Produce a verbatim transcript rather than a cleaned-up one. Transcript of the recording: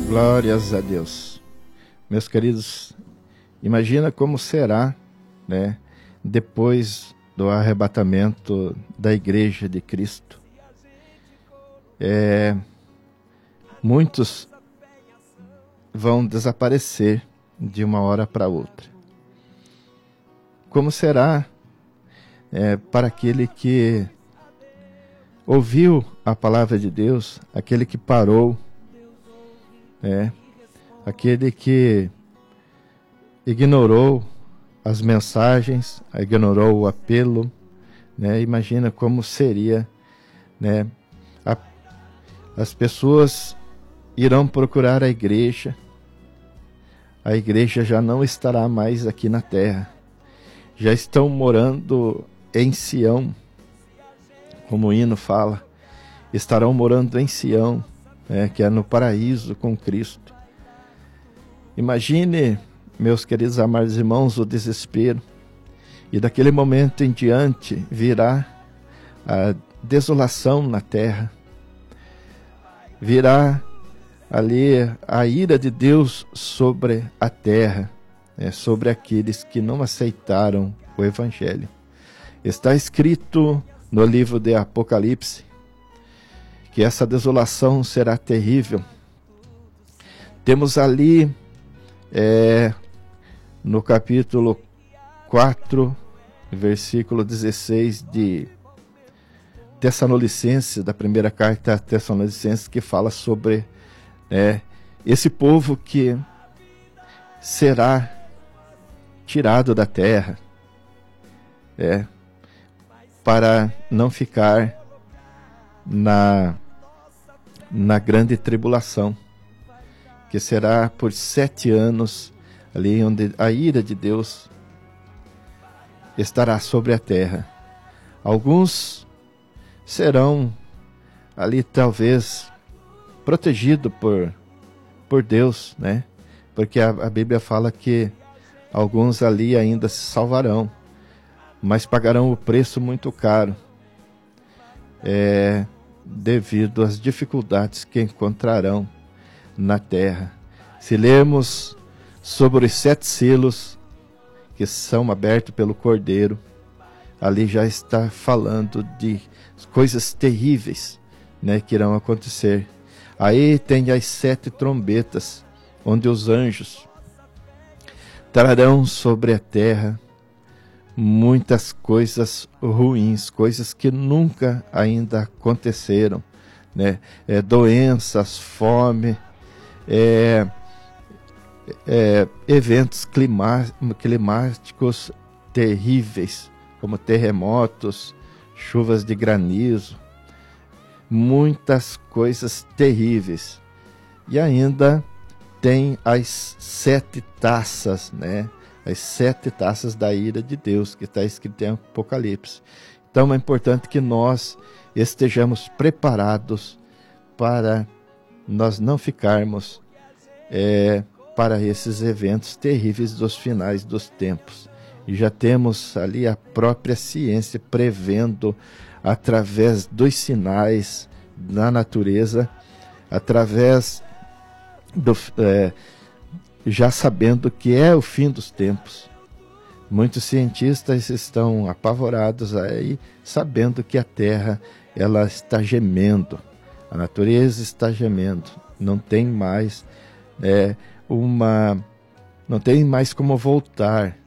Glórias a Deus. Meus queridos, imagina como será, né, depois do arrebatamento da Igreja de Cristo. É, muitos vão desaparecer de uma hora para outra. Como será é, para aquele que ouviu a palavra de Deus, aquele que parou, é, aquele que ignorou as mensagens, ignorou o apelo, né? Imagina como seria, né? A, as pessoas irão procurar a igreja, a igreja já não estará mais aqui na terra, já estão morando em Sião, como o hino fala, estarão morando em Sião, né, que é no paraíso com Cristo. Imagine, meus queridos amados irmãos, o desespero, e daquele momento em diante virá a desolação na terra, virá ali a ira de Deus sobre a terra, né, sobre aqueles que não aceitaram o Evangelho. Está escrito no livro de Apocalipse que essa desolação será terrível. Temos ali é, no capítulo quatro, versículo dezesseis de Tessalonicenses, da primeira carta a Tessalonicenses, que fala sobre é, esse povo que será tirado da terra, é, para não ficar na, na grande tribulação, que será por sete anos, ali onde a ira de Deus estará sobre a terra. Alguns serão ali talvez protegidos por, por Deus, né? Porque a, a Bíblia fala que alguns ali ainda se salvarão, mas pagarão o preço muito caro, é, devido às dificuldades que encontrarão na terra. Se lermos sobre os sete selos que são abertos pelo Cordeiro, ali já está falando de coisas terríveis, né, que irão acontecer. Aí tem as sete trombetas, onde os anjos trarão sobre a terra muitas coisas ruins, coisas que nunca ainda aconteceram, né? É, doenças, fome, é, é, eventos clima, climáticos terríveis, como terremotos, chuvas de granizo, muitas coisas terríveis. E ainda tem as sete taças, né? As sete taças da ira de Deus, que está escrito em Apocalipse. Então é importante que nós estejamos preparados para nós não ficarmos é, para esses eventos terríveis dos finais dos tempos. E já temos ali a própria ciência prevendo, através dos sinais da natureza, através do... É, já sabendo que é o fim dos tempos. Muitos cientistas estão apavorados aí, sabendo que a Terra ela está gemendo, a natureza está gemendo, não tem mais é, uma, não tem mais como voltar